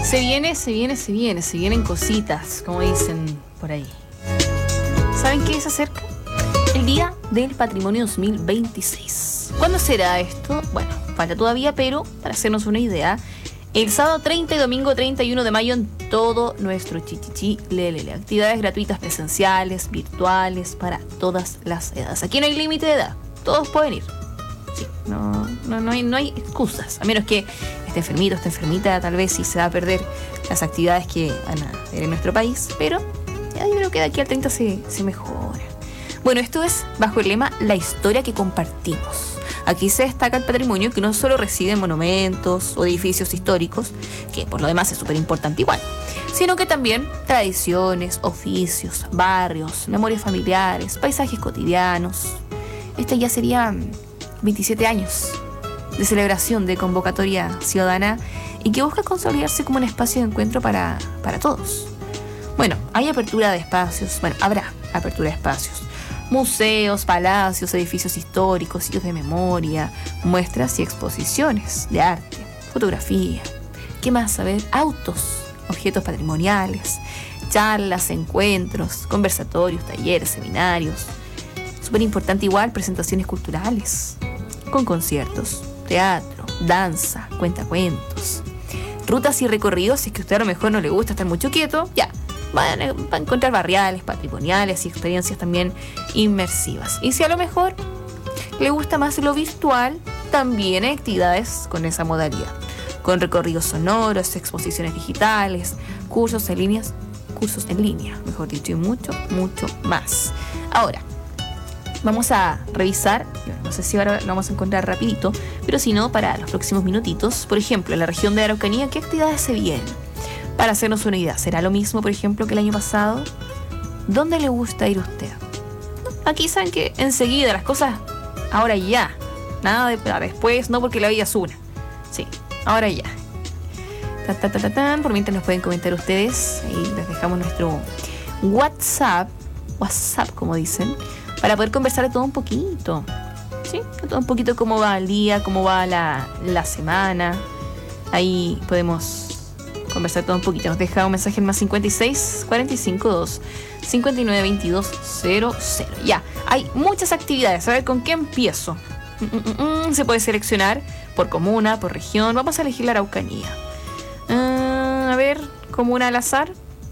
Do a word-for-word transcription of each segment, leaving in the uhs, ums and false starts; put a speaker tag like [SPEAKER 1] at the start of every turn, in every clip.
[SPEAKER 1] Se viene, se viene, se viene, se vienen cositas, como dicen por ahí. ¿Saben qué se acerca? El Día del Patrimonio dos mil veintiséis. ¿Cuándo será esto? Bueno, falta todavía, pero para hacernos una idea, el sábado treinta y domingo treinta y uno de mayo en todo nuestro Chichichi Lelele. Actividades gratuitas presenciales, virtuales, para todas las edades. Aquí no hay límite de edad, todos pueden ir. Sí, no, no, no, hay, no hay excusas, a menos que esté enfermito, esté enfermita, tal vez sí se va a perder las actividades que van a haber en nuestro país, pero ya yo creo que de aquí al treinta se, se mejora. Bueno, esto es bajo el lema La historia que compartimos. Aquí se destaca el patrimonio que no solo reside en monumentos o edificios históricos, que por lo demás es súper importante igual, sino que también tradiciones, oficios, barrios, memorias familiares, paisajes cotidianos. Este ya serían veintisiete años de celebración de convocatoria ciudadana y que busca consolidarse como un espacio de encuentro para, para todos. Bueno, hay apertura de espacios, bueno, habrá apertura de espacios. Museos, palacios, edificios históricos, sitios de memoria, muestras y exposiciones de arte, fotografía. ¿Qué más? A ver, autos, objetos patrimoniales, charlas, encuentros, conversatorios, talleres, seminarios. Súper importante igual, presentaciones culturales, con conciertos, teatro, danza, cuentacuentos, rutas y recorridos. Si es que a usted a lo mejor no le gusta estar mucho quieto, ya, van a, van a encontrar barriales, patrimoniales y experiencias también inmersivas. Y si a lo mejor le gusta más lo virtual, también hay actividades con esa modalidad, con recorridos sonoros, exposiciones digitales, cursos en líneas, cursos en línea, mejor dicho, y mucho, mucho más. Ahora, vamos a revisar, no sé si ahora lo vamos a encontrar rapidito, pero si no, para los próximos minutitos. Por ejemplo, en la región de Araucanía, ¿qué actividades se vienen? Para hacernos una idea, ¿será lo mismo, por ejemplo, que el año pasado? ¿Dónde le gusta ir usted? Aquí saben que enseguida las cosas, ahora ya, nada de para después, no porque la vida es una. Sí, ahora ya. Ta, ta, ta, ta, ta. Por mientras nos pueden comentar ustedes, y les dejamos nuestro WhatsApp, WhatsApp como dicen, para poder conversar de todo un poquito, ¿sí? De todo un poquito, cómo va el día, cómo va la, la semana. Ahí podemos conversar todo un poquito. Nos deja un mensaje en más cincuenta y seis, cuarenta y cinco, dos, cincuenta y nueve, veintidós, cero, cero. Ya, hay muchas actividades. A ver, ¿con qué empiezo? Mm, mm, mm, se puede seleccionar por comuna, por región. Vamos a elegir la Araucanía. Uh, a ver, comuna al azar.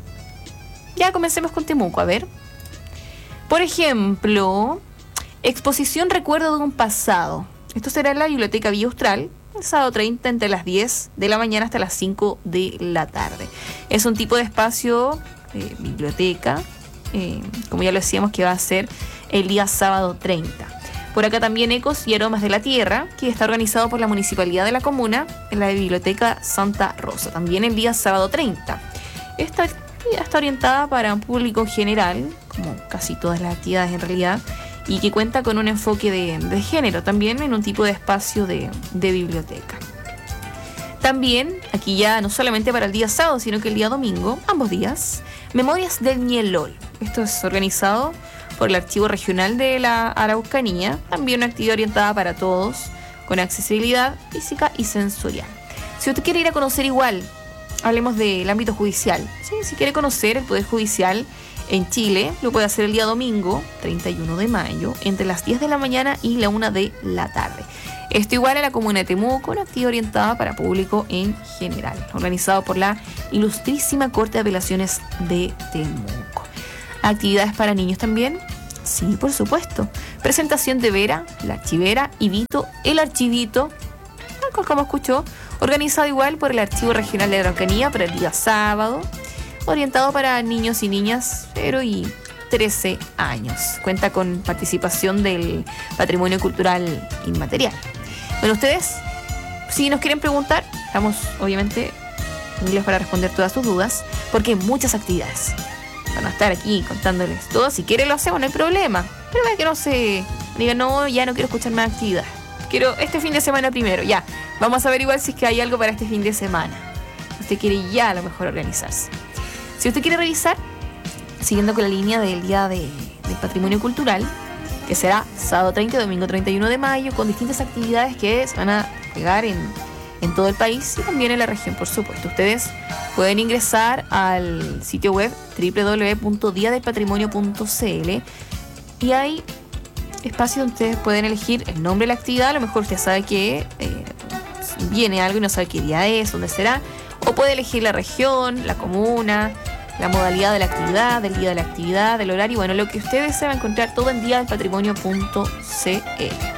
[SPEAKER 1] Ya, comencemos con Temuco, a ver. Por ejemplo, exposición Recuerdo de un pasado. Esto será en la Biblioteca Villa Austral, el sábado treinta, entre las diez de la mañana hasta las cinco de la tarde. Es un tipo de espacio, eh, biblioteca, eh, como ya lo decíamos, que va a ser el día sábado treinta. Por acá también Ecos y Aromas de la Tierra, que está organizado por la Municipalidad de la Comuna en la Biblioteca Santa Rosa, también el día sábado treinta. Esta actividad está orientada para un público general, como casi todas las actividades en realidad, y que cuenta con un enfoque de, de género, también en un tipo de espacio de, de biblioteca. También, aquí ya no solamente para el día sábado, sino que el día domingo, ambos días, Memorias del Ñelol. Esto es organizado por el Archivo Regional de la Araucanía, también una actividad orientada para todos, con accesibilidad física y sensorial. Si usted quiere ir a conocer igual, hablemos del ámbito judicial, ¿sí? Si quiere conocer el Poder Judicial en Chile, lo puede hacer el día domingo, treinta y uno de mayo, entre las diez de la mañana y la una de la tarde. Esto igual a la comuna de Temuco, una actividad orientada para público en general, organizado por la Ilustrísima Corte de Apelaciones de Temuco. ¿Actividades para niños también? Sí, por supuesto. Presentación de Vera, la archivera, y Vito, el archivito, como escuchó, organizado igual por el Archivo Regional de Araucanía para el día sábado, orientado para niños y niñas cero y trece años. Cuenta con participación del patrimonio cultural inmaterial. Bueno, ustedes, si nos quieren preguntar, estamos obviamente disponibles para responder todas sus dudas, porque hay muchas actividades. Van a estar aquí contándoles todo. Si quieren lo hacemos, no hay problema. Pero es que no se digan, no, ya no quiero escuchar más actividades. Quiero este fin de semana primero. Ya, vamos a ver igual si es que hay algo para este fin de semana. Usted quiere ya a lo mejor organizarse. Si usted quiere revisar, siguiendo con la línea del Día de, del Patrimonio Cultural, que será sábado treinta y domingo treinta y uno de mayo, con distintas actividades que se van a pegar en, en todo el país y también en la región, por supuesto. Ustedes pueden ingresar al sitio web doble u doble u doble u punto día del patrimonio punto c l y hay espacios donde ustedes pueden elegir el nombre de la actividad. A lo mejor usted sabe que eh, viene algo y no sabe qué día es, dónde será, o puede elegir la región, la comuna, la modalidad de la actividad, del día de la actividad, del horario, bueno, lo que ustedes se va a encontrar todo en día del patrimonio punto c l.